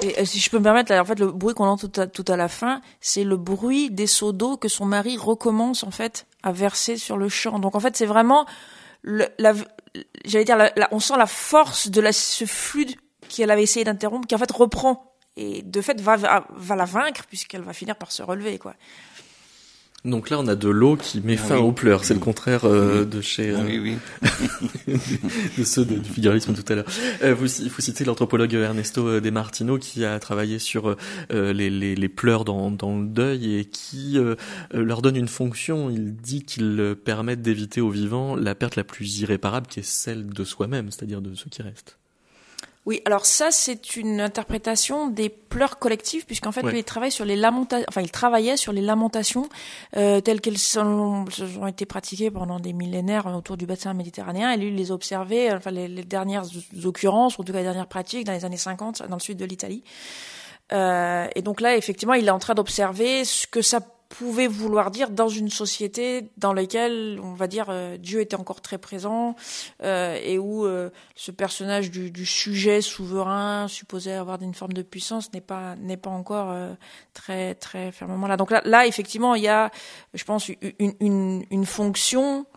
Et si je peux me permettre, là, en fait, le bruit qu'on entend tout à la fin, c'est le bruit des seaux d'eau que son mari recommence en fait à verser sur le champ. Donc en fait, c'est vraiment on sent la force de ce flux qu'elle avait essayé d'interrompre, qui en fait reprend et de fait va la vaincre puisqu'elle va finir par se relever, quoi. Donc là, on a de l'eau qui met fin aux pleurs. C'est le contraire de chez de ceux du figuralisme tout à l'heure. Il faut citer l'anthropologue Ernesto De Martino qui a travaillé sur les pleurs dans le deuil et qui leur donne une fonction. Il dit qu'ils permettent d'éviter aux vivants la perte la plus irréparable, qui est celle de soi-même, c'est-à-dire de ceux qui restent. Oui, alors ça, c'est une interprétation des pleurs collectifs, puisqu'en fait, lui, il travaillait sur les lamentations, telles qu'elles ont été pratiquées pendant des millénaires autour du bassin méditerranéen, et lui, il les observait, les dernières occurrences, ou en tout cas les dernières pratiques, dans les années 50, dans le sud de l'Italie. Et donc là, effectivement, il est en train d'observer ce que ça pouvait vouloir dire dans une société dans laquelle, on va dire, Dieu était encore très présent, et où ce personnage du sujet souverain supposé avoir une forme de puissance n'est pas encore très très fermement là. Donc là effectivement, il y a, je pense, une fonction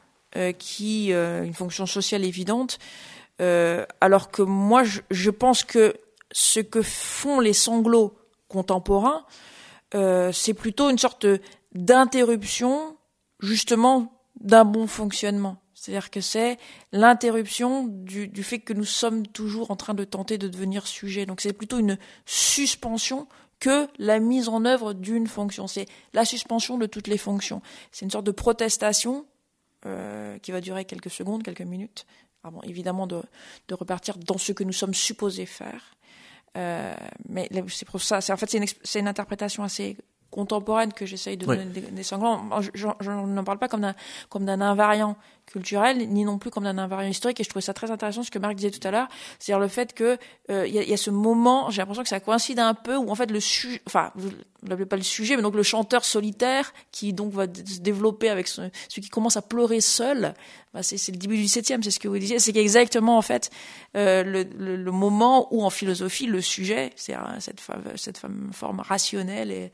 une fonction sociale évidente, alors que moi je pense que ce que font les sanglots contemporains, c'est plutôt une sorte d'interruption, justement, d'un bon fonctionnement. C'est-à-dire que c'est l'interruption du fait que nous sommes toujours en train de tenter de devenir sujet. Donc c'est plutôt une suspension que la mise en œuvre d'une fonction. C'est la suspension de toutes les fonctions. C'est une sorte de protestation qui va durer quelques secondes, quelques minutes, avant évidemment de repartir dans ce que nous sommes supposés faire. Mais c'est pour ça, c'est une interprétation assez contemporaine que j'essaye de donner des sanglants. Je n'en parle pas comme d'un invariant culturel, ni non plus comme d'un invariant historique, et je trouvais ça très intéressant ce que Marc disait tout à l'heure, c'est-à-dire le fait que y a ce moment, j'ai l'impression que ça coïncide un peu, où en fait vous l'appelez pas le sujet, mais donc le chanteur solitaire qui donc va se développer avec celui qui commence à pleurer seul, c'est le début du 7e, c'est ce que vous disiez, c'est qu'exactement en fait le moment où en philosophie le sujet, c'est cette forme rationnelle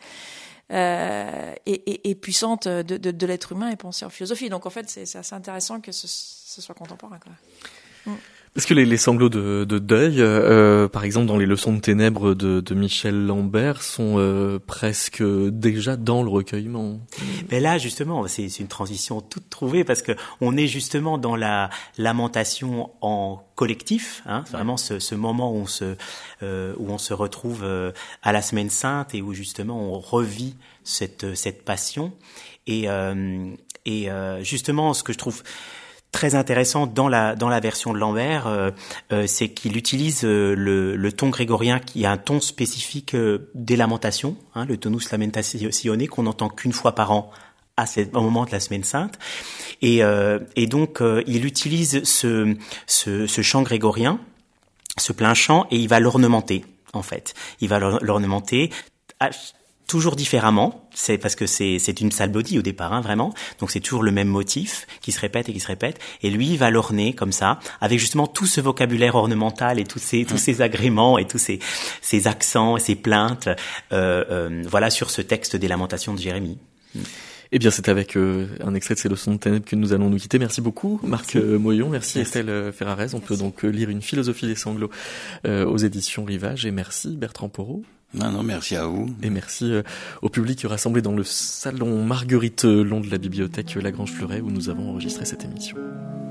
et puissante de l'être humain est pensée en philosophie. Donc en fait c'est assez intéressant que ce soit contemporain, quoi. Parce que les sanglots de deuil, par exemple dans les leçons de ténèbres de Michel Lambert, sont presque déjà dans le recueillement. Mais là justement, c'est une transition toute trouvée, parce que on est justement dans la lamentation en collectif, hein, vraiment ce moment où on se retrouve à la Semaine Sainte, et où justement on revit cette passion, et justement ce que je trouve très intéressant dans la version de Lambert, c'est qu'il utilise le ton grégorien, qui a un ton spécifique des lamentations, hein, le tonus lamentatione, qu'on n'entend qu'une fois par an au moment de la Semaine Sainte, et donc il utilise ce chant grégorien, ce plein chant, et il va l'ornementer, en fait. Il va l'ornementer toujours différemment, c'est parce que c'est une psalmodie au départ, hein, vraiment. Donc c'est toujours le même motif qui se répète, et lui il va l'orner comme ça, avec justement tout ce vocabulaire ornemental et tous ces agréments et tous ces accents et ces plaintes, voilà, sur ce texte des Lamentations de Jérémie. Eh bien, c'est avec un extrait de ces leçons de ténèbres que nous allons nous quitter. Merci beaucoup, Marc Moyon. Merci Estelle Ferrarez. On peut donc lire Une philosophie des sanglots aux éditions Rivage. Et merci Bertrand Porot. Non, merci à vous. Et merci au public rassemblé dans le salon Marguerite Long de la bibliothèque Lagrange Fleuret, où nous avons enregistré cette émission.